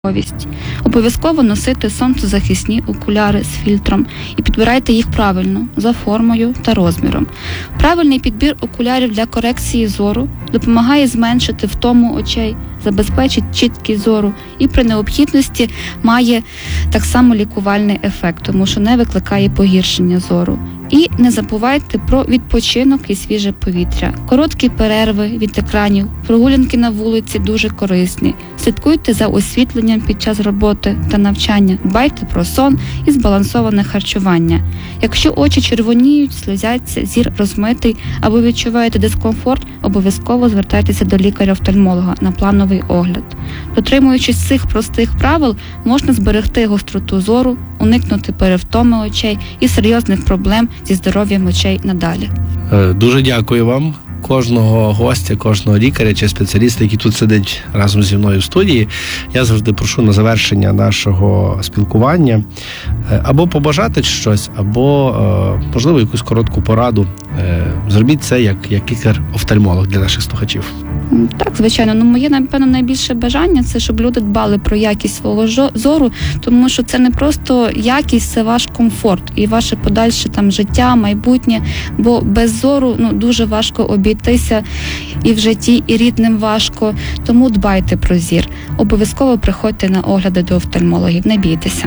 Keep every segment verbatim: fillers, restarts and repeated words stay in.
Обов'язково носити сонцезахисні окуляри з фільтром і підбирайте їх правильно, за формою та розміром. Правильний підбір окулярів для корекції зору допомагає зменшити втому очей, забезпечить чіткість зору і при необхідності має так само лікувальний ефект, тому що не викликає погіршення зору. І не забувайте про відпочинок і свіже повітря. Короткі перерви від екранів, прогулянки на вулиці дуже корисні. Слідкуйте за освітленням під час роботи та навчання. Дбайте про сон і збалансоване харчування. Якщо очі червоніють, сльозяться, зір розмитий або відчуваєте дискомфорт, обов'язково звертайтеся до лікаря-офтальмолога на плановий огляд. Дотримуючись цих простих правил, можна зберегти гостроту зору, уникнути перевтоми очей і серйозних проблем зі здоров'ям очей надалі. Дуже дякую вам. Кожного гостя, кожного лікаря чи спеціаліста, який тут сидить разом зі мною в студії, я завжди прошу на завершення нашого спілкування або побажати щось, або, можливо, якусь коротку пораду. Зробіть це як, як лікар-офтальмолог для наших слухачів. Так, звичайно. Ну, моє, напевно, найбільше бажання – це, щоб люди дбали про якість свого зору, тому що це не просто якість, це ваш комфорт і ваше подальше там життя, майбутнє, бо без зору ну, дуже важко обійтися і в житті, і рідним важко, тому дбайте про зір. Обов'язково приходьте на огляди до офтальмологів, не бійтеся.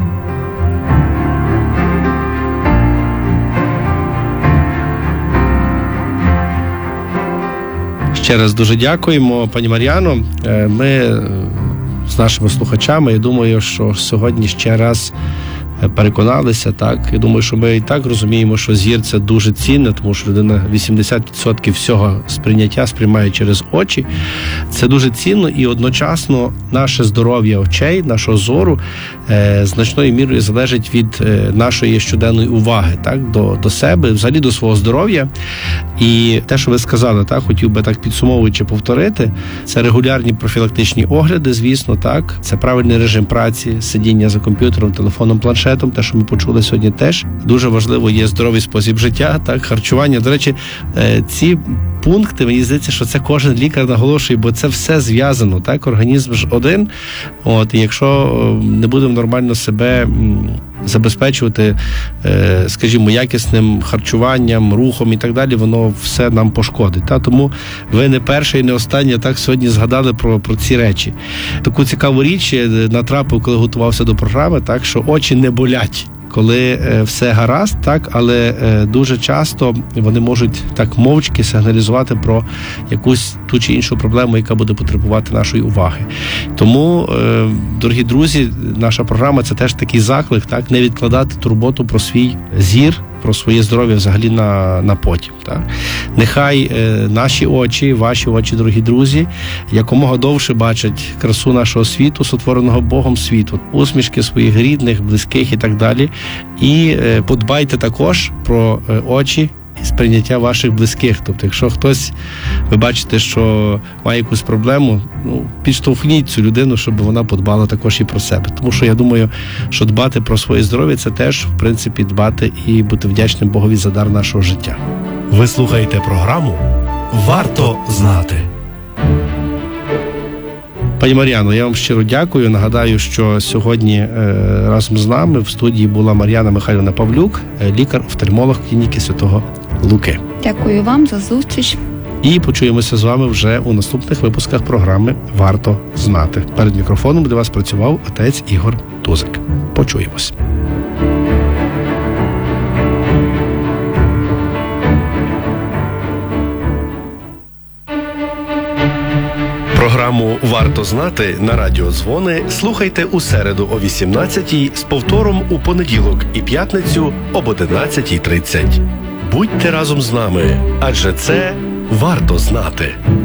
Ще раз дуже дякуємо, пані Мар'яно. Ми з нашими слухачами, я думаю, що сьогодні ще раз переконалися, так. Я думаю, що ми і так розуміємо, що зір – це дуже цінне, тому що людина вісімдесят відсотків всього сприйняття сприймає через очі. Це дуже цінно, і одночасно наше здоров'я очей, нашого зору е, значною мірою залежить від е, нашої щоденної уваги, так, до, до себе, взагалі до свого здоров'я. І те, що ви сказали, так, хотів би так підсумовуючи повторити, це регулярні профілактичні огляди, звісно, так, це правильний режим праці, сидіння за комп'ютером, телефоном, планшетом, те, що ми почули сьогодні теж. Дуже важливо є здоровий спосіб життя, так, харчування. До речі, ці пункти, мені здається, що це кожен лікар наголошує, бо це все зв'язано, так, організм ж один. От, і якщо не будемо нормально себе забезпечувати, скажімо, якісним харчуванням, рухом і так далі, воно все нам пошкодить. Та? Тому ви не перша і не остання так сьогодні згадали про, про ці речі. Таку цікаву річ натрапив, коли готувався до програми, так, що очі не болять, коли все гаразд, так, але дуже часто вони можуть так мовчки сигналізувати про якусь ту чи іншу проблему, яка буде потребувати нашої уваги. Тому, дорогі друзі, наша програма – це теж такий заклик, так, не відкладати турботу про свій зір, про своє здоров'я взагалі на, на потім. Так. Нехай е, наші очі, ваші очі, дорогі друзі, якомога довше бачать красу нашого світу, сотвореного Богом світу, усмішки своїх рідних, близьких і так далі. І е, подбайте також про е, очі і сприйняття ваших близьких. Тобто, якщо хтось, ви бачите, що має якусь проблему, ну, підштовхніть цю людину, щоб вона подбала також і про себе. Тому що я думаю, що дбати про своє здоров'я – це теж, в принципі, дбати і бути вдячним Богові за дар нашого життя. Ви слухаєте програму «Варто знати». Пані Мар'яно, я вам щиро дякую. Нагадаю, що сьогодні е, разом з нами в студії була Мар'яна Михайлівна Павлюк, лікар-офтальмолог клініки Святого Луки. Дякую вам за зустріч. І почуємося з вами вже у наступних випусках програми «Варто знати». Перед мікрофоном для вас працював отець Ігор Тузик. Почуємось. Програму «Варто знати» на Радіо Дзвони слухайте у середу о вісімнадцятій з повтором у понеділок і п'ятницю об одинадцятій тридцять. Будьте разом з нами, адже це «Варто знати».